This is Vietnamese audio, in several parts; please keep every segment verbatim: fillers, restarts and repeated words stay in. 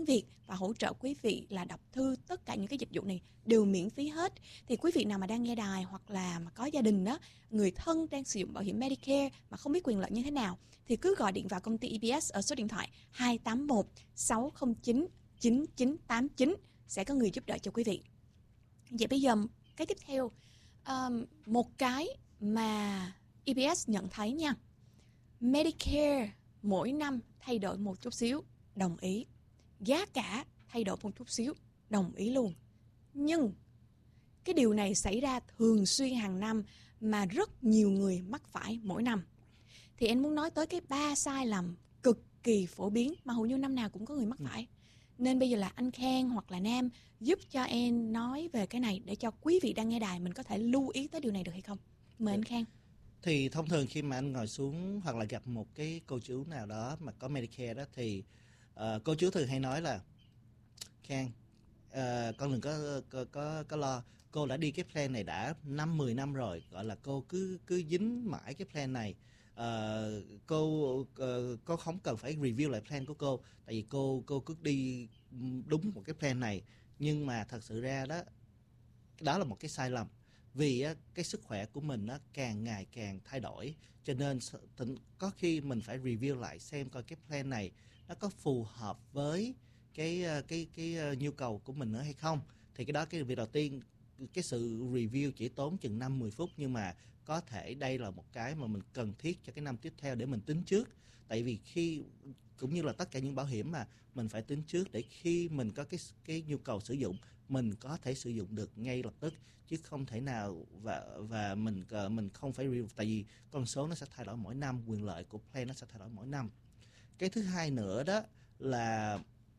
tiếng Việt và hỗ trợ quý vị là đọc thư. Tất cả những cái dịch vụ này đều miễn phí hết. Thì quý vị nào mà đang nghe đài hoặc là mà có gia đình đó, người thân đang sử dụng bảo hiểm Medicare mà không biết quyền lợi như thế nào, thì cứ gọi điện vào công ty e bê ét ở số điện thoại hai tám một sáu không chín chín chín tám chín, sẽ có người giúp đỡ cho quý vị. Vậy bây giờ cái tiếp theo, um, một cái mà e bê ét nhận thấy nha, Medicare mỗi năm thay đổi một chút xíu, đồng ý. Giá cả thay đổi một chút xíu, đồng ý luôn. Nhưng cái điều này xảy ra thường xuyên hàng năm mà rất nhiều người mắc phải mỗi năm. Thì em muốn nói tới cái ba sai lầm cực kỳ phổ biến mà hầu như năm nào cũng có người mắc phải. Nên bây giờ là anh Khang hoặc là Nam giúp cho em nói về cái này để cho quý vị đang nghe đài mình có thể lưu ý tới điều này được hay không? Mời anh Khang. Thì thông thường khi mà anh ngồi xuống hoặc là gặp một cái cô chú nào đó mà có Medicare đó thì uh, cô chú thường hay nói là Khang, uh, con đừng có, có có có lo, cô đã đi cái plan này đã năm mười năm rồi, gọi là cô cứ cứ dính mãi cái plan này. Uh, cô uh, cô không cần phải review lại plan của cô, tại vì cô cô cứ đi đúng một cái plan này. Nhưng mà thật sự ra đó, đó là một cái sai lầm. Vì á, cái sức khỏe của mình á, càng ngày càng thay đổi, cho nên có khi mình phải review lại xem coi cái plan này nó có phù hợp với cái cái cái, cái nhu cầu của mình nữa hay không. Thì cái đó, cái việc đầu tiên, cái sự review chỉ tốn chừng năm mười phút, nhưng mà có thể đây là một cái mà mình cần thiết cho cái năm tiếp theo để mình tính trước. Tại vì khi, cũng như là tất cả những bảo hiểm mà mình phải tính trước để khi mình có cái cái nhu cầu sử dụng, mình có thể sử dụng được ngay lập tức, chứ không thể nào và và mình mình không phải review, tại vì con số nó sẽ thay đổi mỗi năm, quyền lợi của plan nó sẽ thay đổi mỗi năm. Cái thứ hai nữa đó là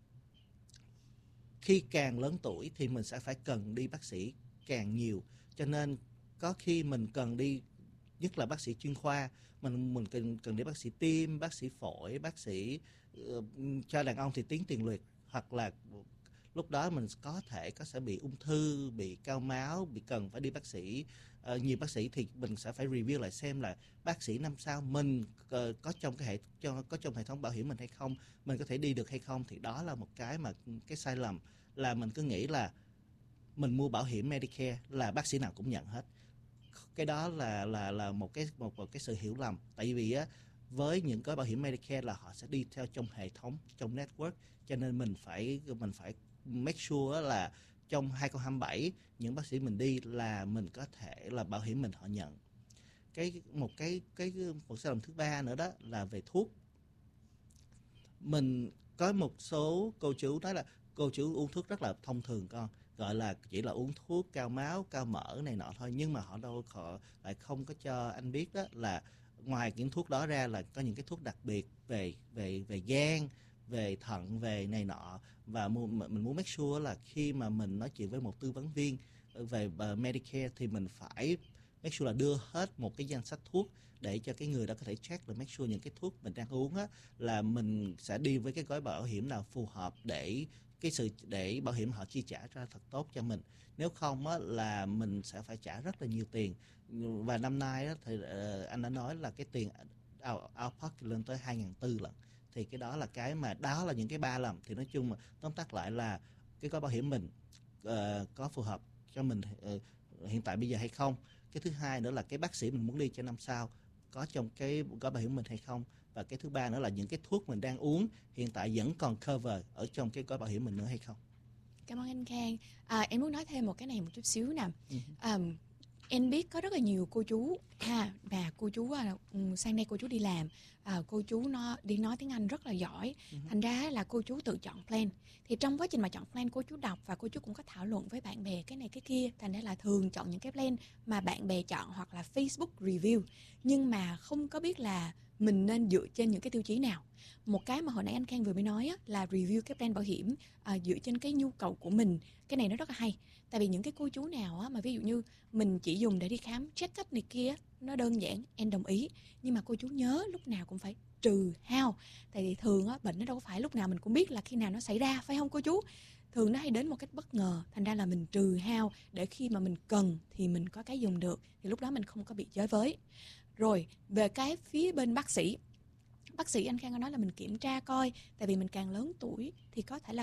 khi càng lớn tuổi thì mình sẽ phải cần đi bác sĩ càng nhiều, cho nên có khi mình cần đi, nhất là bác sĩ chuyên khoa, mình mình cần cần đi bác sĩ tim, bác sĩ phổi, bác sĩ uh, cho đàn ông thì tuyến tiền liệt, hoặc là lúc đó mình có thể có sẽ bị ung thư, bị cao máu, bị cần phải đi bác sĩ, uh, nhiều bác sĩ, thì mình sẽ phải review lại xem là bác sĩ năm sau mình uh, có trong cái hệ cho có trong hệ thống bảo hiểm mình hay không, mình có thể đi được hay không. Thì đó là một cái mà cái sai lầm, là mình cứ nghĩ là mình mua bảo hiểm Medicare là bác sĩ nào cũng nhận hết. Cái đó là là là một cái một, một cái sự hiểu lầm. Tại vì á, với những cái bảo hiểm Medicare là họ sẽ đi theo trong hệ thống, trong network, cho nên mình phải mình phải make sure là trong hai không hai bảy những bác sĩ mình đi là mình có thể là bảo hiểm mình họ nhận. Cái một cái cái một sai lầm thứ ba nữa đó là về thuốc. Mình có một số cô chú nói là cô chú uống thuốc rất là thông thường con, gọi là chỉ là uống thuốc cao máu, cao mỡ này nọ thôi, nhưng mà họ đâu họ lại không có cho anh biết đó là ngoài những thuốc đó ra là có những cái thuốc đặc biệt về về về gan, về thận, về này nọ. Và mình muốn make sure là khi mà mình nói chuyện với một tư vấn viên về Medicare thì mình phải make sure là đưa hết một cái danh sách thuốc để cho cái người đó có thể check, là make sure những cái thuốc mình đang uống á, là mình sẽ đi với cái gói bảo hiểm nào phù hợp để cái sự để bảo hiểm họ chi trả ra thật tốt cho mình. Nếu không á, là mình sẽ phải trả rất là nhiều tiền. Và năm nay á, thì uh, anh đã nói là cái tiền out, out pocket lên tới hai nghìn bốn trăm lần. Thì cái đó là cái mà đó là những cái ba lần. Thì nói chung mà tóm tắt lại là cái gói bảo hiểm mình uh, có phù hợp cho mình uh, hiện tại bây giờ hay không. Cái thứ hai nữa là cái bác sĩ mình muốn đi cho năm sau có trong cái gói bảo hiểm mình hay không. Và cái thứ ba nữa là những cái thuốc mình đang uống hiện tại vẫn còn cover ở trong cái gói bảo hiểm mình nữa hay không. Cảm ơn anh Khang. À, em muốn nói thêm một cái này một chút xíu nè. À, em biết có rất là nhiều cô chú ha, và cô chú sang đây cô chú đi làm, à, cô chú nó đi nói tiếng Anh rất là giỏi, uh-huh. Thành ra là cô chú tự chọn plan. Thì trong quá trình mà chọn plan, cô chú đọc và cô chú cũng có thảo luận với bạn bè cái này cái kia, thành ra là thường chọn những cái plan mà bạn bè chọn hoặc là Facebook review, nhưng mà không có biết là mình nên dựa trên những cái tiêu chí nào. Một cái mà hồi nãy anh Khang vừa mới nói á, là review cái plan bảo hiểm à, dựa trên cái nhu cầu của mình. Cái này nó rất là hay. Tại vì những cái cô chú nào á, mà ví dụ như mình chỉ dùng để đi khám check up này kia, nó đơn giản, em đồng ý. Nhưng mà cô chú nhớ lúc nào cũng phải trừ hao. Tại vì thường á, bệnh nó đâu có phải lúc nào mình cũng biết là khi nào nó xảy ra, phải không cô chú? Thường nó hay đến một cách bất ngờ, thành ra là mình trừ hao để khi mà mình cần thì mình có cái dùng được. Thì lúc đó mình không có bị chới với. Rồi, về cái phía bên bác sĩ. Bác sĩ anh Khang có nói là mình kiểm tra coi, tại vì mình càng lớn tuổi thì có thể là